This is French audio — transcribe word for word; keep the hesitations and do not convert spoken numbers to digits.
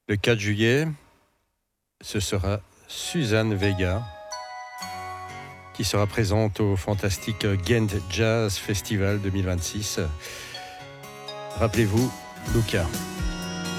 Le quatre juillet, ce sera Suzanne Vega qui sera présente au fantastique Ghent Jazz Festival deux mille vingt-six. Rappelez-vous, Luca.